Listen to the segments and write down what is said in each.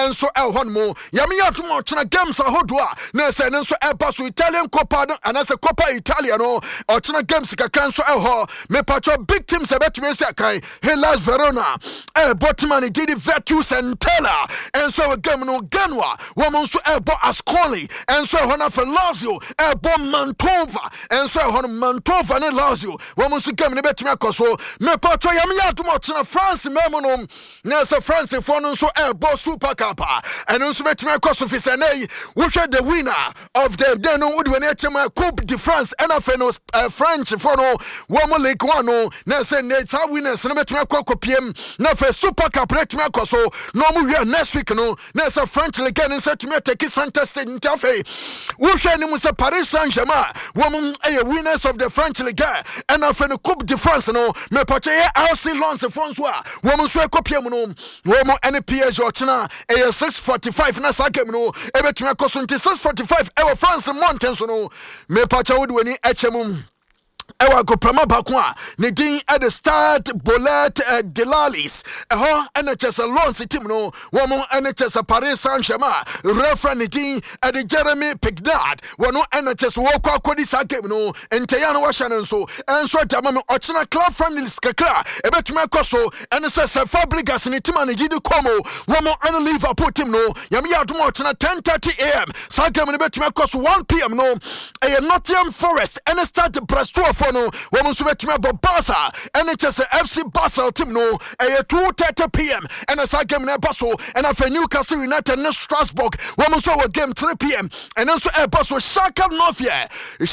enso elhonmo yami atom ochena games ahodo a na se enso eba so Italian Coppa and as a Coppa Italia no ochena games kakran so elho me patcho big teams ebetumi se akai Hellas Verona Botman did Virtus and Teller and so game no Genoa woman so ebo Ascoli and so hona for Lazio ebo Mantova and so hona Mantova ne Lazio woman so game ne betumi akoso me patcho yami atom ochena France memono na se France for no so ebo Super Cup and so betumi akoso fi se nay we the winner of the no would when Coupe de France and French for no woman League 1 no na se nature winners no betumi akoko PM na for Super Cup betumi akoso no mo next week no na se French League and so to take Saint State interface we share ni se Paris Saint-Germain woman winners of the French League and for the Coupe de France no me pache RC Lens François woman so kopiem no woman NPS ochina 6:45 na sa game no e betumi akoso 6:45 ewa France Mountains no me pacha would win HM ewa go prama bakwa ne din at the start Bolet Delalis NHS Lens team no woman NHS Paris Saint-Germain referee din at the Jeremy Pignard wono NHS wo kwa kodi sa game no entaya no wahya so enso tamam ochina club friendlies kakra e betuma koso ene se Fabregas ne team na gidi komo woman and Liverpool team no yami adum ochina 10:30 am sa game ne betuma koso 1 pm no Nottingham Forest and start Bristol for no woman so betuma Barca NHS FC Basel team no 2:30 pm and sa game ne baso and for Newcastle United and Strasbourg woman so game 3 pm and then so baso Schalke 04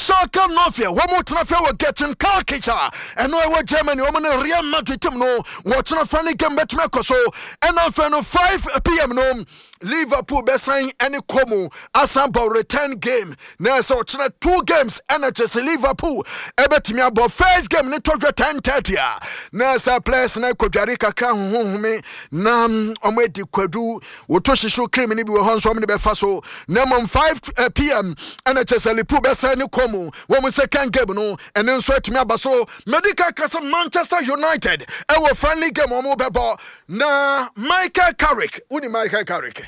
woman tnafe we getting Kalkicha and no we Germany woman Real Madrid team no watching friendly game betuma koso and for no 5 pm no Liverpool besign any Como Asamba return game na so china 2 games NHS Liverpool ebetimi abo first game ne todwa 10:30 na sa players na kodware kakra hohome na omedi kwadu wotoshisho cream ni bi wo honso omne be faso na mom 5 pm NHS Liverpool besign any Como wo second game no ene nso etimi abaso medical kasa Manchester United e wo friendly game omo bebo na Michael Carrick uni Michael Carrick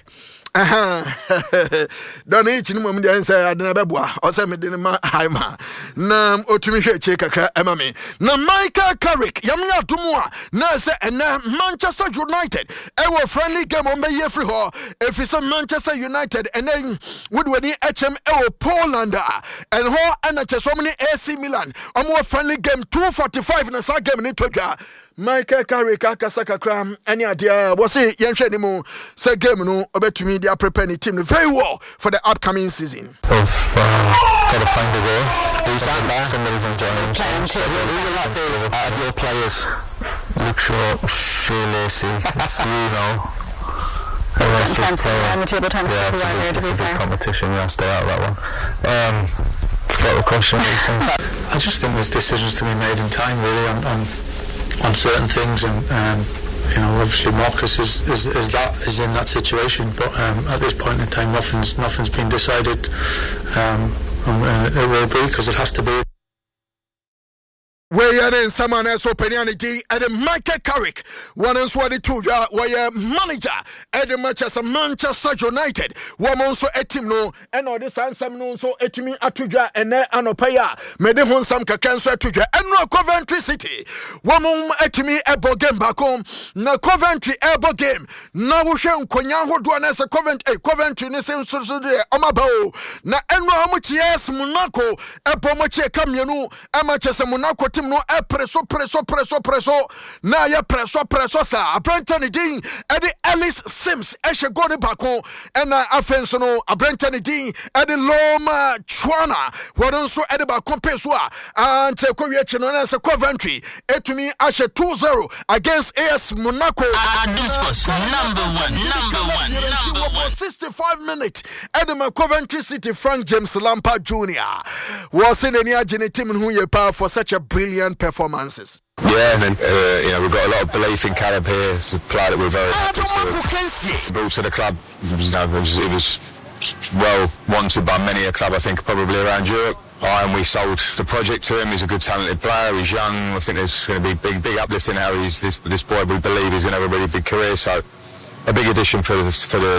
don't eat in moment and say I didn't or say me didn't haima na otumi hwe che kakra emame na Michael Carrick yamya tumwa na say na Manchester United ewo friendly game on be free ho if it's Manchester United and then would we HM ewo Poland and ho NHS so many AC Milan omo friendly game 2:45 na sa game ni todwa Michael Carrick akasaka kram any idea was say yenhwe ni mu say game no obetumi dia prepare the team very well for the upcoming season of got to find a way who's that there somebody's enjoying out of your players look short shoelacy table tennis it's a big competition. You have to stay out of that one. Got a question. I just think there's decisions to be made in time really on certain things and obviously Marcus is in that situation, but at this point in time nothing's been decided, and it will be because it has to be. We are in someone else opinianity at the Michael Carrick. One is what it told you where manager at the Manchester United. One also a team no and all this answer no so a team atuja and anopaya. Made him some cancer atuja and no Coventry City. One a team ebo game back home. No Coventry ebo game. Now we shall Konyaho do an as a Coventry in the same sort of Amabo. Na enro how much yes Monaco ebo much come you know Manchester Monaco no presso na ya presso sa Brenton Dean Eddie Ellis Sims eshe go ne bako na afenso no Brenton Dean Eddie Loma Chwana wonso Eddie bako peso and Kowiachi no na se Coventry etumi ashe 2-0 against AS Monaco. This was number one 65 minutes Eddie Coventry City Frank James Lampard Jr. was in any agent team who you power for such a brilliant performances. Yeah, and then we've got a lot of belief in Caleb here. It's a player that we're very happy to brought to the club. It was well wanted by many a club, I think, probably around Europe. And we sold the project to him. He's a good, talented player. He's young. I think there's going to be big uplift in how this boy. We believe he's going to have a really big career. So a big addition for the